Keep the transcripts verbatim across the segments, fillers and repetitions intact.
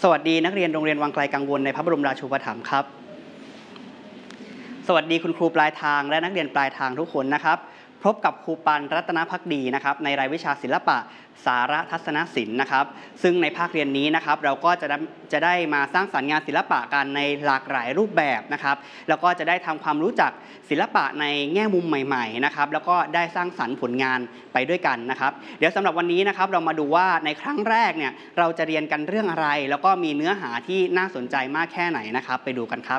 สวัสดีนักเรียนโรงเรียนวังไกลกังวลในพระบรมราชูปถัมภ์ครับสวัสดีคุณครูปลายทางและนักเรียนปลายทางทุกคนนะครับพบกับครูปันรัตนภักดีนะครับในรายวิชาศิลปะสารทัศนศิลป์นะครับซึ่งในภาคเรียนนี้นะครับเราก็จะจะได้มาสร้างสรรค์งานศิลปะกันในหลากหลายรูปแบบนะครับแล้วก็จะได้ทำความรู้จักศิลปะในแง่มุมใหม่ๆนะครับแล้วก็ได้สร้างสรรค์ผลงานไปด้วยกันนะครับเดี๋ยวสำหรับวันนี้นะครับเรามาดูว่าในครั้งแรกเนี่ยเราจะเรียนกันเรื่องอะไรแล้วก็มีเนื้อหาที่น่าสนใจมากแค่ไหนนะครับไปดูกันครับ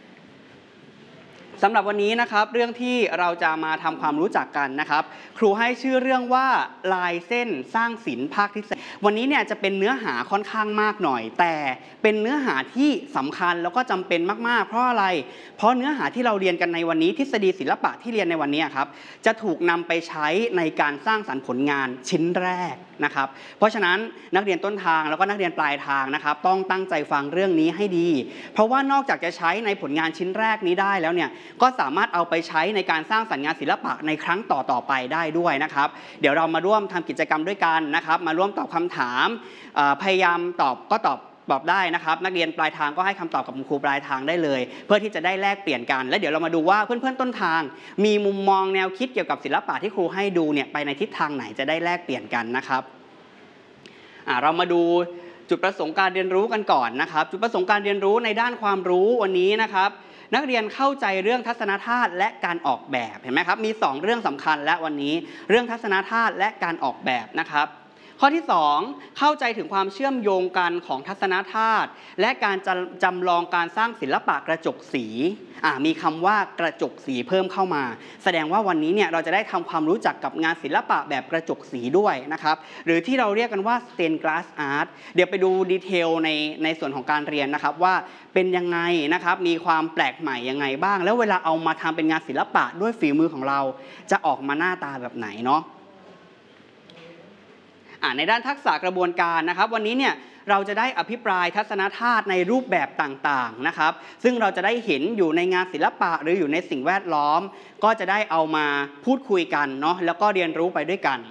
สำหรับวันนี้นะครับเรื่องที่เราจะมาทำความรู้จักกันนะครับครูให้ชื่อเรื่องว่าลายเส้นสร้างศิลป์ภาคทฤษฎีวันนี้เนี่ยจะเป็นเนื้อหาค่อนข้างมากหน่อยแต่เป็นเนื้อหาที่สำคัญแล้วก็จำเป็นมากๆเพราะอะไรเพราะเนื้อหาที่เราเรียนกันในวันนี้ทฤษฎีศิลปะที่เรียนในวันนี้ครับจะถูกนำไปใช้ในการสร้างสรรค์ผลงานชิ้นแรกนะครับเพราะฉะนั้นนักเรียนต้นทางแล้วก็นักเรียนปลายทางนะครับต้องตั้งใจฟังเรื่องนี้ให้ดีเพราะว่านอกจากจะใช้ในผลงานชิ้นแรกนี้ได้แล้วเนี่ยก็สามารถเอาไปใช้ในการสร้างสรรค์งานศิลปะในครั้งต่อๆไปได้ด้วยนะครับเดี๋ยวเรามาร่วมทำกิจกรรมด้วยกันนะครับมาร่วมตอบคำถามพยายามตอบก็ตอบตอบได้นะครับนักเรียนปลายทางก็ให้คำตอบกับครูปลายทางได้เลยเพื่อที่จะได้แลกเปลี่ยนกันและเดี๋ยวเรามาดูว่าเพื่อนๆต้นทางมีมุมมองแนวคิดเกี่ยวกับศิลปะที่ครูให้ดูเนี่ยไปในทิศทางไหนจะได้แลกเปลี่ยนกันนะครับเรามาดูจุดประสงค์การเรียนรู้กันก่อนนะครับจุดประสงค์การเรียนรู้ในด้านความรู้วันนี้นะครับนักเรียนเข้าใจเรื่องทัศนธาตุและการออกแบบเห็นไหมครับมีสองเรื่องสำคัญและวันนี้เรื่องทัศนธาตุและการออกแบบนะครับข้อที่สองเข้าใจถึงความเชื่อมโยงกันของทัศนธาตุและการจำลองการสร้างศิลปะกระจกสีมีคำว่ากระจกสีเพิ่มเข้ามาแสดงว่าวันนี้เนี่ยเราจะได้ทำความรู้จักกับงานศิลปะแบบกระจกสีด้วยนะครับหรือที่เราเรียกกันว่า stained glass art เดี๋ยวไปดูดีเทลในในส่วนของการเรียนนะครับว่าเป็นยังไงนะครับมีความแปลกใหม่ยังไงบ้างแล้วเวลาเอามาทำเป็นงานศิลปะด้วยฝีมือของเราจะออกมาหน้าตาแบบไหนเนาะในด้านทักษะกระบวนการนะครับวันนี้เนี่ยเราจะได้อภิปรายทัศนธาตุในรูปแบบต่างๆนะครับซึ่งเราจะได้เห็นอยู่ในงานศิลปะหรืออยู่ในสิ่งแวดล้อมก็จะได้เอามาพูดคุยกันเนาะแล้วก็เรียนรู้ไปด้วยกัน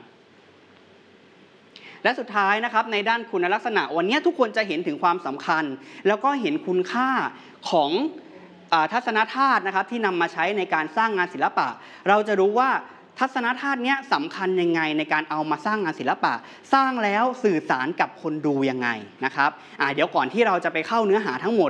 และสุดท้ายนะครับในด้านคุณลักษณะวันนี้ทุกคนจะเห็นถึงความสำคัญแล้วก็เห็นคุณค่าของทัศนธาตุนะครับที่นำมาใช้ในการสร้างงานศิลปะเราจะรู้ว่าทัศนธาตุนี้สำคัญยังไงในการเอามาสร้างงานศิลปะสร้างแล้วสื่อสารกับคนดูยังไงนะครับเดี๋ยวก่อนที่เราจะไปเข้าเนื้อหาทั้งหมด